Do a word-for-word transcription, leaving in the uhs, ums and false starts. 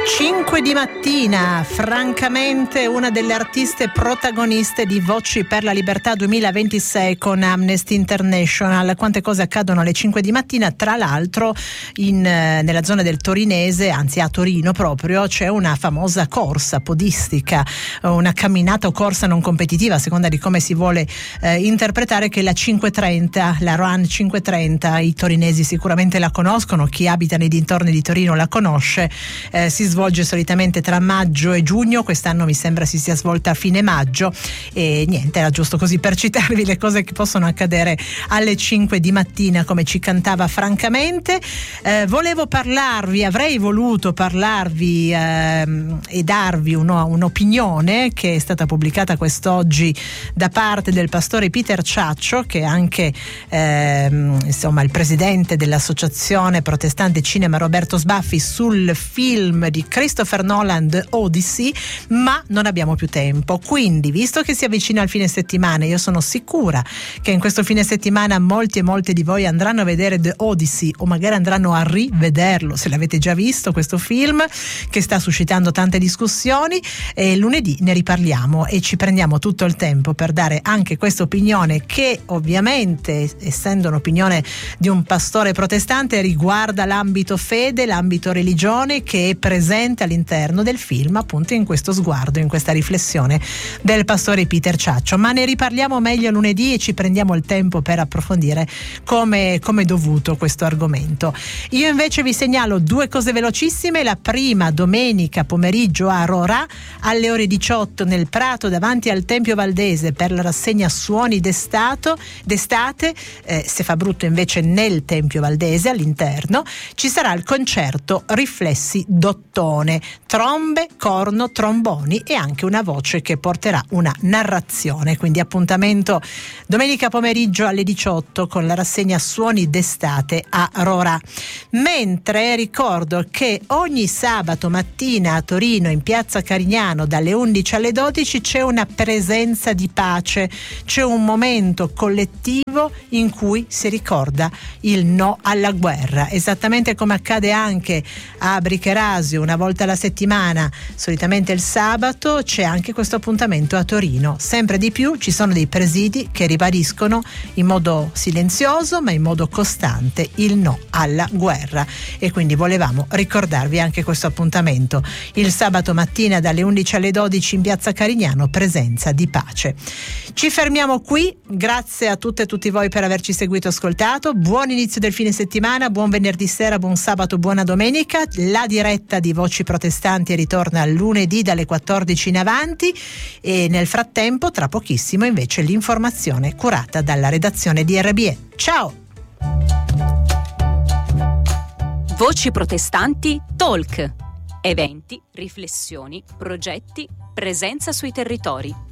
cinque di mattina, francamente una delle artiste protagoniste di Voci per la Libertà duemilaventisei con Amnesty International. Quante cose accadono alle cinque di mattina, tra l'altro in, nella zona del Torinese, anzi a Torino proprio, c'è una famosa corsa podistica, una camminata o corsa non competitiva, a seconda di come si vuole eh, interpretare, che è la cinque trenta, la Run cinque trenta. I torinesi sicuramente la conoscono, chi abita nei dintorni di Torino la conosce, eh, si svolge solitamente tra maggio e giugno, quest'anno mi sembra si sia svolta a fine maggio e niente, era giusto così per citarvi le cose che possono accadere alle cinque di mattina, come ci cantava francamente. Eh, volevo parlarvi, avrei voluto parlarvi eh, e darvi uno, un'opinione che è stata pubblicata quest'oggi da parte del pastore Peter Ciaccio, che è anche eh, insomma il presidente dell'associazione protestante Cinema Roberto Sbaffi, sul film di Christopher Nolan The Odyssey, ma non abbiamo più tempo, quindi visto che si avvicina il fine settimana, io sono sicura che in questo fine settimana molti e molte di voi andranno a vedere The Odyssey, o magari andranno a rivederlo se l'avete già visto questo film che sta suscitando tante discussioni, e lunedì ne riparliamo e ci prendiamo tutto il tempo per dare anche questa opinione che ovviamente, essendo un'opinione di un pastore protestante, riguarda l'ambito fede, l'ambito religione, che è presente all'interno del film, appunto in questo sguardo, in questa riflessione del pastore Peter Ciaccio. Ma ne riparliamo meglio lunedì e ci prendiamo il tempo per approfondire come, come dovuto questo argomento. Io invece vi segnalo due cose velocissime. La prima, domenica pomeriggio a Rorà alle ore diciotto nel Prato davanti al Tempio Valdese per la rassegna Suoni d'estato, d'estate, eh, se fa brutto invece nel Tempio Valdese all'interno ci sarà il concerto Riflessi d'Ottone, trombe, corno, tromboni e anche una voce che porterà una narrazione. Quindi appuntamento domenica pomeriggio alle diciotto con la rassegna Suoni d'estate a Rorà. Mentre ricordo che ogni sabato mattina a Torino in piazza Carignano dalle undici alle dodici c'è una presenza di pace, c'è un momento collettivo in cui si ricorda il no alla guerra, esattamente come accade anche a Bricherasio una volta alla settimana, solitamente il sabato. C'è anche questo appuntamento a Torino. Sempre di più ci sono dei presidi che ribadiscono in modo silenzioso ma in modo costante il no alla guerra, e quindi volevamo ricordarvi anche questo appuntamento il sabato mattina dalle undici alle dodici in piazza Carignano, presenza di pace. Ci fermiamo qui, grazie a tutte e tutti voi per averci seguito e ascoltato. Buon inizio del fine settimana, buon venerdì sera, buon sabato, buona domenica. La diretta di Voci Protestanti ritorna lunedì dalle quattordici in avanti, e nel frattempo tra pochissimo invece l'informazione curata dalla redazione di R B E. Ciao! Voci Protestanti Talk. Eventi, riflessioni, progetti, presenza sui territori.